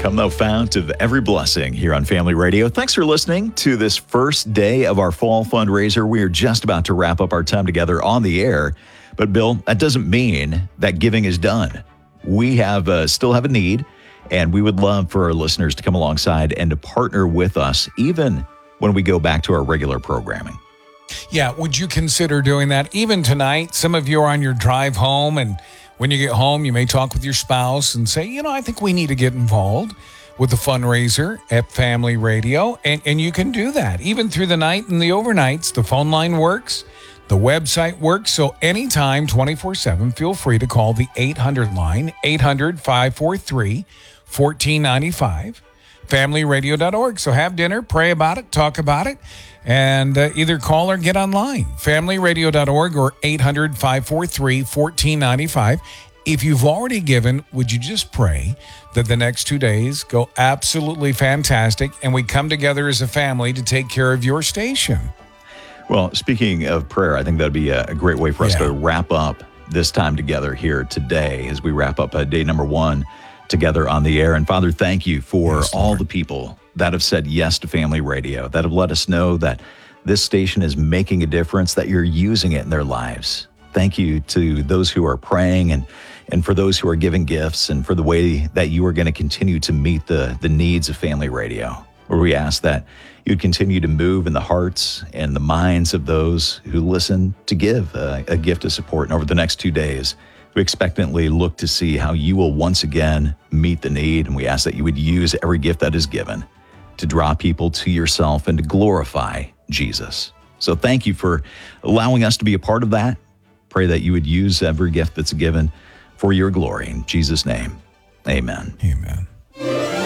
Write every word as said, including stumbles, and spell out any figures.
Come thou fount of every blessing here on Family Radio. Thanks for listening to this first day of our fall fundraiser. We are just about to wrap up our time together on the air. But Bill, that doesn't mean that giving is done. We have uh, still have a need, and we would love for our listeners to come alongside and to partner with us, even when we go back to our regular programming. Yeah, would you consider doing that? Even tonight, some of you are on your drive home, and when you get home, you may talk with your spouse and say, you know, I think we need to get involved with the fundraiser at Family Radio. And, and you can do that even through the night and the overnights. The phone line works. The website works. So anytime, twenty-four seven, feel free to call the eight hundred line, eight hundred, five four three, one four nine five, family radio dot org. So have dinner, pray about it, talk about it, and uh, either call or get online, family radio dot org or eight hundred, five four three, one four nine five. If you've already given, would you just pray that the next two days go absolutely fantastic and we come together as a family to take care of your station? Well, speaking of prayer, I think that'd be a great way for us Yeah. to wrap up this time together here today as we wrap up uh, day number one together on the air. And Father, thank you for Yes, all Lord. the people that have said yes to Family Radio, that have let us know that this station is making a difference, that you're using it in their lives. Thank you to those who are praying and and for those who are giving gifts and for the way that you are going to continue to meet the, the needs of Family Radio. Where we ask that you'd continue to move in the hearts and the minds of those who listen to give a, a gift of support. And over the next two days, we expectantly look to see how you will once again meet the need. And we ask that you would use every gift that is given to draw people to yourself and to glorify Jesus. So thank you for allowing us to be a part of that. Pray that you would use every gift that's given for your glory. In Jesus' name, amen. Amen.